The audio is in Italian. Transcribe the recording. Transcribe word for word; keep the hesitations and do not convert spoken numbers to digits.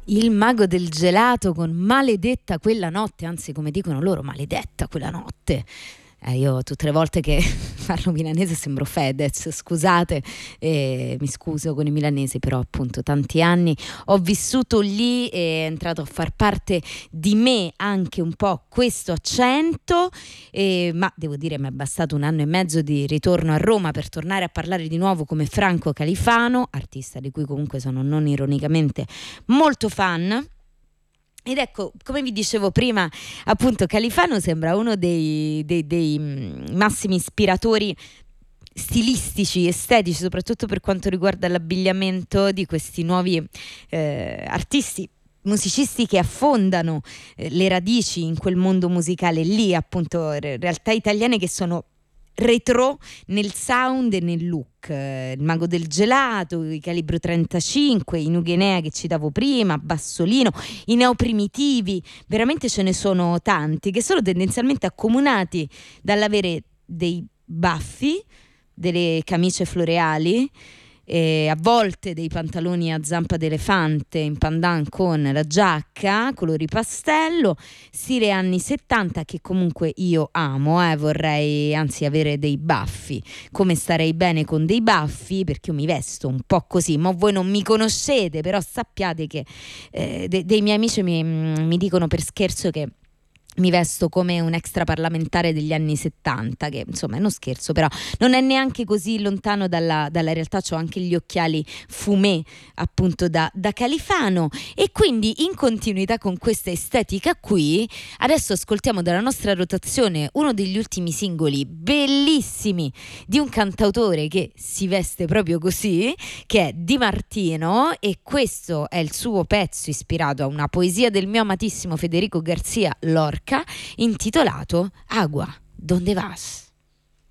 Il mago del gelato con Maledetta quella notte, anzi come dicono loro, maledetta quella notte. Eh, io tutte le volte che parlo milanese sembro Fedez, scusate, eh, mi scuso con i milanesi, però appunto tanti anni ho vissuto lì, è entrato a far parte di me anche un po' questo accento, eh, ma devo dire mi è bastato un anno e mezzo di ritorno a Roma per tornare a parlare di nuovo come Franco Califano, artista di cui comunque sono non ironicamente molto fan. Ed ecco, come vi dicevo prima, appunto Califano sembra uno dei, dei, dei massimi ispiratori stilistici, estetici, soprattutto per quanto riguarda l'abbigliamento di questi nuovi eh, artisti, musicisti che affondano eh, le radici in quel mondo musicale lì, appunto re- realtà italiane che sono retro nel sound e nel look. Il mago del gelato, i Calibro trentacinque, i Nugenea che citavo prima, Bassolino, i neoprimitivi, veramente ce ne sono tanti che sono tendenzialmente accomunati dall'avere dei baffi, delle camicie floreali, e a volte dei pantaloni a zampa d'elefante in pandan con la giacca colori pastello, stile anni settanta che comunque io amo, eh, vorrei anzi avere dei baffi, come starei bene con dei baffi perché io mi vesto un po' così, ma voi non mi conoscete, però sappiate che eh, de- dei miei amici mi, mi dicono per scherzo che mi vesto come un extra parlamentare degli anni settanta, che insomma è uno scherzo, però non è neanche così lontano dalla, dalla realtà. C'ho anche gli occhiali fumé appunto da, da Califano, e quindi in continuità con questa estetica qui adesso ascoltiamo dalla nostra rotazione uno degli ultimi singoli bellissimi di un cantautore che si veste proprio così, che è Di Martino, e questo è il suo pezzo ispirato a una poesia del mio amatissimo Federico Garcia Lorca, intitolato Agua, ¿dónde vas?